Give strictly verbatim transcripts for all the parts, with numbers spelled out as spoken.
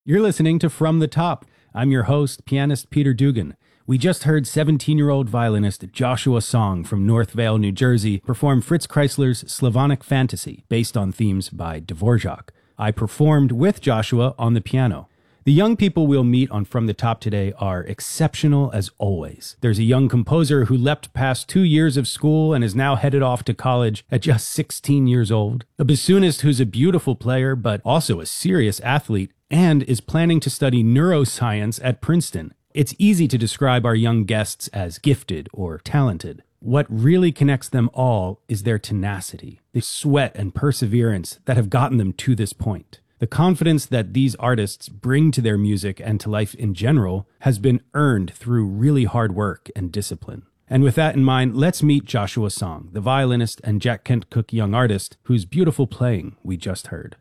You're listening to From the Top. I'm your host, pianist Peter Dugan. We just heard seventeen-year-old violinist Joshua Song from Northvale, New Jersey, perform Fritz Kreisler's Slavonic Fantasy, based on themes by Dvorak. I performed with Joshua on the piano. The young people we'll meet on From the Top today are exceptional as always. There's a young composer who leapt past two years of school and is now headed off to college at just sixteen years old. A bassoonist who's a beautiful player, but also a serious athlete, and is planning to study neuroscience at Princeton. It's easy to describe our young guests as gifted or talented. What really connects them all is their tenacity, the sweat and perseverance that have gotten them to this point. The confidence that these artists bring to their music and to life in general has been earned through really hard work and discipline. And with that in mind, let's meet Joshua Song, the violinist and Jack Kent Cooke young artist whose beautiful playing we just heard.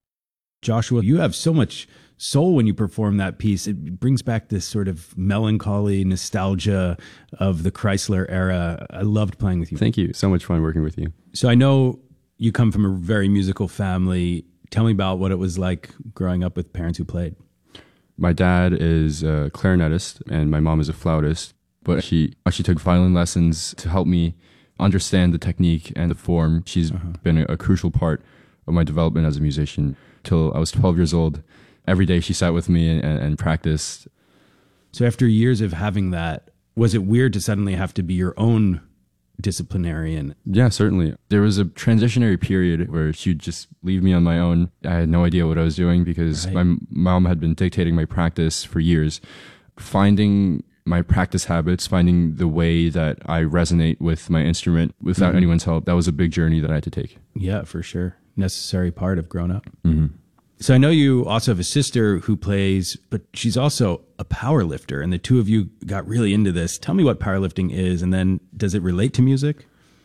Joshua, you have so much soul when you perform that piece. It brings back this sort of melancholy nostalgia of the Kreisler era. I loved playing with you. Thank you. So much fun working with you. So I know you come from a very musical family. Tell me about what it was like growing up with parents who played. My dad is a clarinetist and my mom is a flautist, but she actually took violin lessons to help me understand the technique and the form. She's uh-huh. been a, a crucial part of my development as a musician. Till I was twelve years old, every day she sat with me and, and practiced. So after years of having that, was it weird to suddenly have to be your own disciplinarian? Yeah, certainly. There was a transitionary period where she'd just leave me on my own. I had no idea what I was doing because right. my mom had been dictating my practice for years. Finding my practice habits, finding the way that I resonate with my instrument without mm-hmm. anyone's help, that was a big journey that I had to take. Yeah, for sure. Necessary part of growing up. Mm-hmm. So I know you also have a sister who plays, but she's also a power lifter, and the two of you got really into this. Tell me what powerlifting is, and then does it relate to music?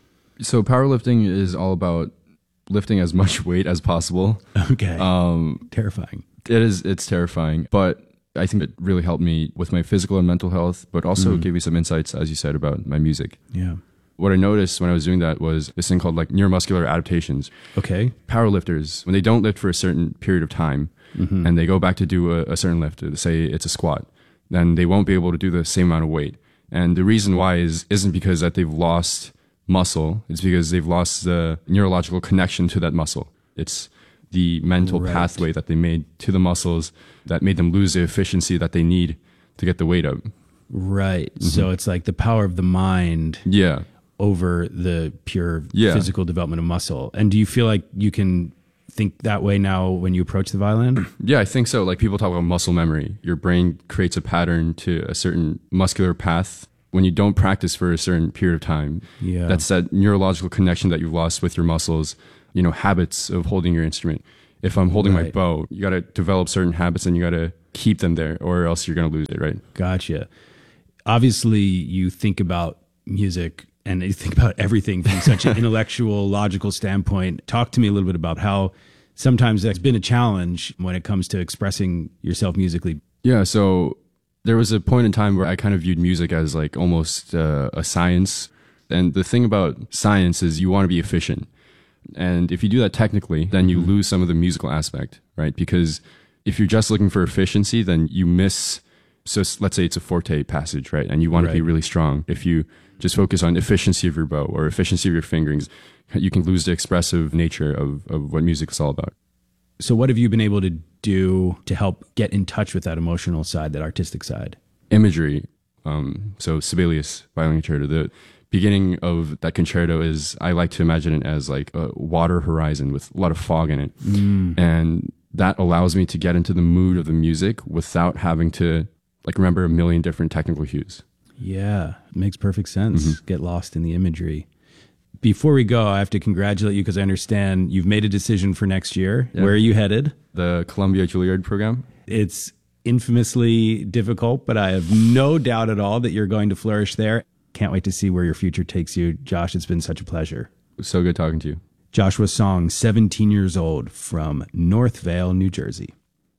So powerlifting is all about lifting as much weight as possible. Okay. Um, terrifying. It is. It's terrifying, but I think it really helped me with my physical and mental health, but also mm. gave me some insights, as you said, about my music. Yeah. What I noticed when I was doing that was this thing called like neuromuscular adaptations. Okay. Powerlifters, when they don't lift for a certain period of time mm-hmm. and they go back to do a, a certain lift, say it's a squat, then they won't be able to do the same amount of weight. And the reason why is, isn't because that they've lost muscle. It's because they've lost the neurological connection to that muscle. It's the mental right. pathway that they made to the muscles that made them lose the efficiency that they need to get the weight up. Right. Mm-hmm. So it's like the power of the mind. Yeah. Over the pure yeah. physical development of muscle. And do you feel like you can think that way now when you approach the violin? Yeah, I think so. Like people talk about muscle memory. Your brain creates a pattern to a certain muscular path when you don't practice for a certain period of time. Yeah. That's that neurological connection that you've lost with your muscles, you know, habits of holding your instrument. If I'm holding right. my bow, you got to develop certain habits and you got to keep them there or else you're going to lose it, right? Gotcha. Obviously, you think about music and you think about everything from such an intellectual, logical standpoint. Talk to me a little bit about how sometimes that's been a challenge when it comes to expressing yourself musically. Yeah, so there was a point in time where I kind of viewed music as like almost uh, a science. And the thing about science is you want to be efficient. And if you do that technically, then you mm-hmm. lose some of the musical aspect, right? Because if you're just looking for efficiency, then you miss... So let's say it's a forte passage, right? And you want right. to be really strong. If you just focus on efficiency of your bow or efficiency of your fingerings, you can lose the expressive nature of, of what music is all about. So what have you been able to do to help get in touch with that emotional side, that artistic side? Imagery. Um, so Sibelius Violin Concerto, the beginning of that concerto is, I like to imagine it as like a water horizon with a lot of fog in it. Mm. And that allows me to get into the mood of the music without having to like remember a million different technical cues. Yeah, it makes perfect sense. Mm-hmm. Get lost in the imagery. Before we go, I have to congratulate you because I understand you've made a decision for next year. Yeah. Where are you headed? The Columbia Juilliard program. It's infamously difficult, but I have no doubt at all that you're going to flourish there. Can't wait to see where your future takes you. Josh, it's been such a pleasure. So good talking to you. Joshua Song, seventeen years old, from Northvale, New Jersey.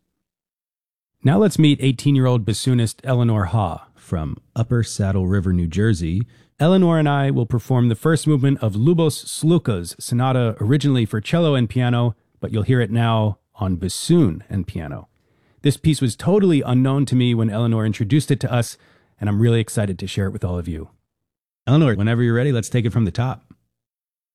Now let's meet eighteen-year-old bassoonist Eleanor Ha from Upper Saddle River, New Jersey. Eleanor and I will perform the first movement of Lubos Sluka's sonata, originally for cello and piano, but you'll hear it now on bassoon and piano. This piece was totally unknown to me when Eleanor introduced it to us, and I'm really excited to share it with all of you. Eleanor, whenever you're ready, let's take it from the top.